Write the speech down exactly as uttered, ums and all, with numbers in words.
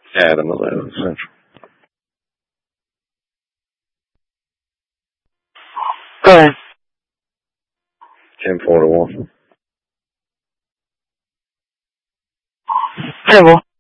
Adam eleven Central. Go ahead. ten forty-one. Table.